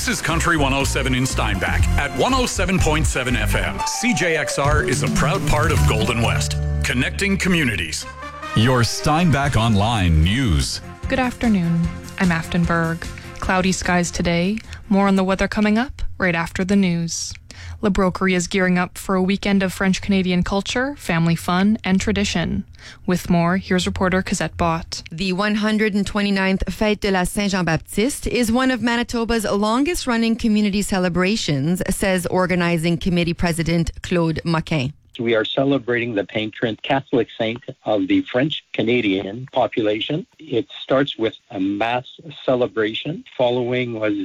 This is Country 107 in Steinbach at 107.7 FM. CJXR is a proud part of Golden West, connecting communities. Your Steinbach Online News. Good afternoon. I'm Afton Berg. Cloudy skies today. More on the weather coming up right after the news. La Broquerie is gearing up for a weekend of French-Canadian culture, family fun, and tradition. With more, here's reporter Cosette Bott. The 129th Fête de la Saint-Jean-Baptiste is one of Manitoba's longest-running community celebrations, says organizing committee president Claude Moquin. We are celebrating the patron Catholic saint of the French-Canadian population. It starts with a mass celebration. Following was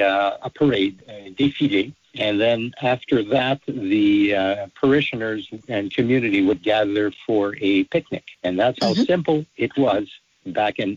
a parade, a défilé. And then after that, the parishioners and community would gather for a picnic. And that's how simple it was back in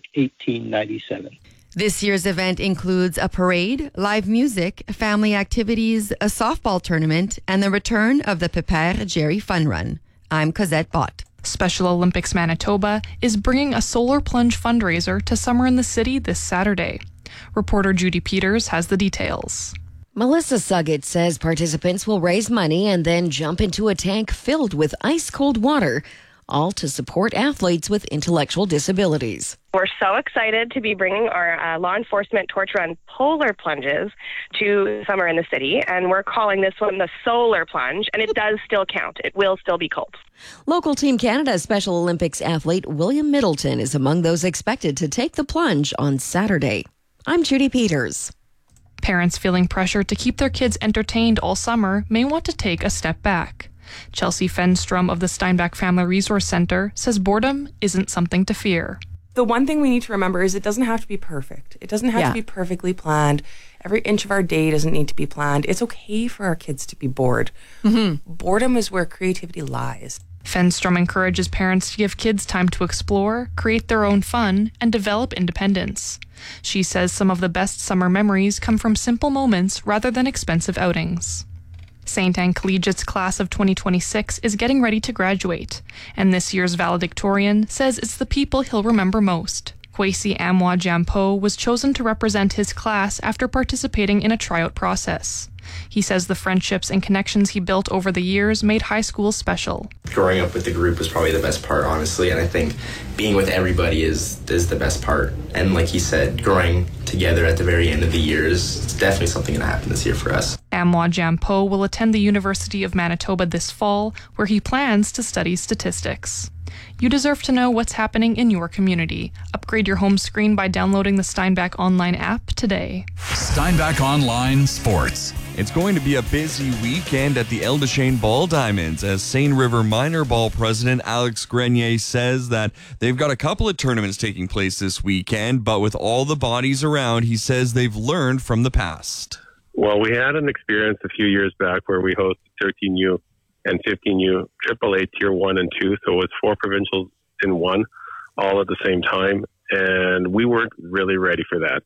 1897. This year's event includes a parade, live music, family activities, a softball tournament, and the return of the Pepere Jerry Fun Run. I'm Cosette Bott. Special Olympics Manitoba is bringing a solar plunge fundraiser to Summer in the City this Saturday. Reporter Judy Peters has the details. Melissa Suggett says participants will raise money and then jump into a tank filled with ice-cold water, all to support athletes with intellectual disabilities. We're so excited to be bringing our law enforcement torch run polar plunges to Summer in the City, and we're calling this one the solar plunge, and it does still count. It will still be cold. Local Team Canada Special Olympics athlete William Middleton is among those expected to take the plunge on Saturday. I'm Judy Peters. Parents feeling pressure to keep their kids entertained all summer may want to take a step back. Chelsea Fenstrom of the Steinbach Family Resource Center says boredom isn't something to fear. The one thing we need to remember is it doesn't have to be perfect. It doesn't have to be perfectly planned. Every inch of our day doesn't need to be planned. It's okay for our kids to be bored. Boredom is where creativity lies. Fenstrom encourages parents to give kids time to explore, create their own fun, and develop independence. She says some of the best summer memories come from simple moments rather than expensive outings. St. Anne Collegiate's class of 2026 is getting ready to graduate, and this year's valedictorian says it's the people he'll remember most. Kwesi Amwa Jampo was chosen to represent his class after participating in a tryout process. He says the friendships and connections he built over the years made high school special. Growing up with the group was probably the best part, honestly, and I think being with everybody is the best part. And like he said, growing together at the very end of the years, it's definitely something going to happen this year for us. Amwa Jampo will attend the University of Manitoba this fall, where he plans to study statistics. You deserve to know what's happening in your community. Upgrade your home screen by downloading the Steinbach Online app today. Steinbach Online Sports. It's going to be a busy weekend at the El Deschênes Ball Diamonds as Seine River Minor Ball president Alex Grenier says that they've got a couple of tournaments taking place this weekend, but with all the bodies around, he says they've learned from the past. Well, we had an experience a few years back where we hosted 13U and 15U AAA Tier 1 and 2, so it was 4 provincials in one, all at the same time, and we weren't really ready for that.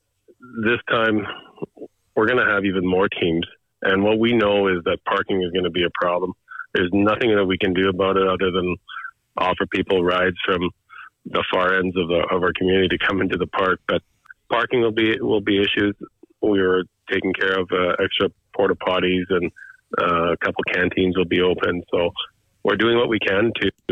This time, we're going to have even more teams, and what we know is that parking is going to be a problem. There's nothing that we can do about it other than offer people rides from the far ends of our community to come into the park, but parking will be issues. We were taking care of extra porta potties, and a couple canteens will be open, so we're doing what we can to